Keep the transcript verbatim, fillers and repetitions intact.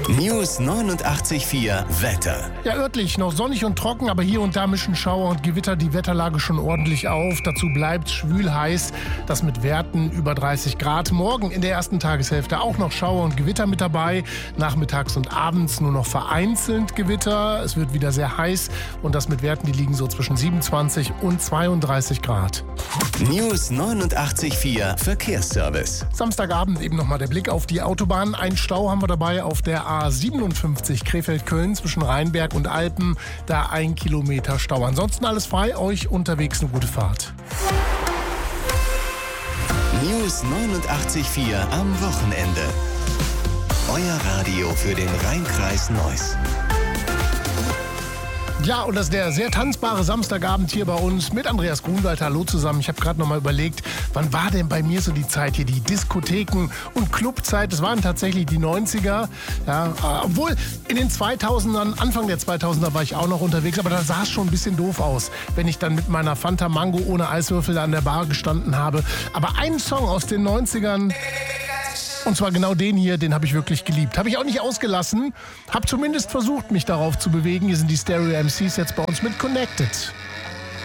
News neunundachtzig Komma vier Wetter. Ja, örtlich noch sonnig und trocken, aber hier und da mischen Schauer und Gewitter die Wetterlage schon ordentlich auf. Dazu bleibt schwül heiß, das mit Werten über dreißig Grad. Morgen in der ersten Tageshälfte auch noch Schauer und Gewitter mit dabei. Nachmittags und abends nur noch vereinzelt Gewitter. Es wird wieder sehr heiß und das mit Werten, die liegen so zwischen siebenundzwanzig und zweiunddreißig Grad. News neunundachtzig Komma vier Verkehrsservice. Samstagabend eben nochmal der Blick auf die Autobahn. Ein Stau haben wir dabei auf der A siebenundfünfzig Krefeld-Köln zwischen Rheinberg und Alpen. Da ein Kilometer Stau. Ansonsten alles frei. Euch unterwegs eine gute Fahrt. News neunundachtzig Komma vier am Wochenende. Euer Radio für den Rheinkreis Neuss. Ja, und das ist der sehr tanzbare Samstagabend hier bei uns mit Andreas Grunwald. Hallo zusammen. Ich habe gerade noch mal überlegt, wann war denn bei mir so die Zeit hier, die Diskotheken- und Clubzeit? Das waren tatsächlich die neunziger. Ja, obwohl in den zweitausendern, Anfang der zweitausender war ich auch noch unterwegs, aber da sah es schon ein bisschen doof aus, wenn ich dann mit meiner Fanta Mango ohne Eiswürfel da an der Bar gestanden habe. Aber einen Song aus den neunzigern... Und zwar genau den hier, den habe ich wirklich geliebt. Habe ich auch nicht ausgelassen, habe zumindest versucht, mich darauf zu bewegen. Hier sind die Stereo M Cs jetzt bei uns mit Connected.